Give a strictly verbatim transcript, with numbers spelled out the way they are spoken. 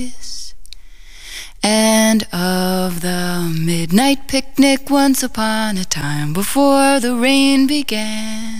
and of the midnight picnic once upon a time before the rain began.